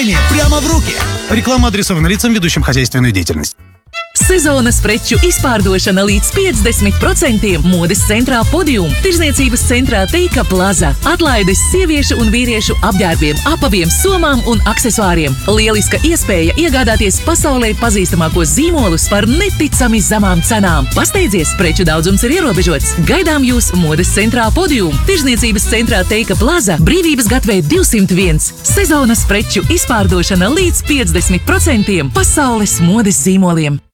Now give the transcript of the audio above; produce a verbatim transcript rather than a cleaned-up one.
решение прямо в руки. Реклама адресована лицам, ведущим хозяйственную деятельность. Sezonas preču izpārdošana līdz piecdesmit procentiem modes centrā Podium, tirzniecības centrā Teika Plaza, atlaides sieviešu un vīriešu apģērbiem, apaviem, somām un aksesuāriem. Lieliska iespēja iegādāties pasaulē pazīstamākos zīmolus par neticami zemām cenām. Pasteidzies, preču daudzums ir ierobežots. Gaidām jūs modes centrā Podium, tirzniecības centrā Teika Plaza, Brīvības gatvē divsimt viens. Sezonas preču izpārdošana līdz piecdesmit procentiem pasaules modes zīmoliem.